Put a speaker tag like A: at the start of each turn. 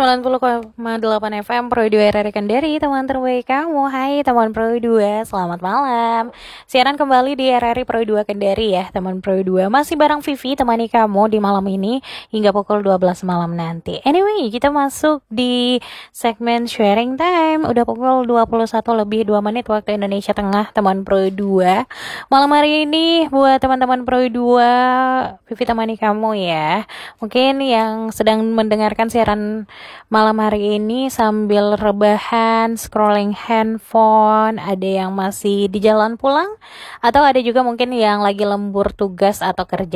A: 90,8 FM Pro 2 RRI Kendari, teman terbaik kamu. Hai teman Pro 2, selamat malam. Siaran kembali di RRI Pro 2 Kendari ya, teman Pro 2. Masih bareng Vivi temani kamu di malam ini hingga pukul 12 malam nanti. Anyway, kita masuk di segmen sharing time. Udah pukul 21 lebih 2 menit waktu Indonesia Tengah, teman Pro 2. Malam hari ini buat teman-teman Pro 2, Vivi temani kamu ya. Mungkin yang sedang mendengarkan siaran malam hari ini sambil rebahan, scrolling handphone, ada yang masih di jalan pulang, atau ada juga mungkin yang lagi lembur tugas atau kerja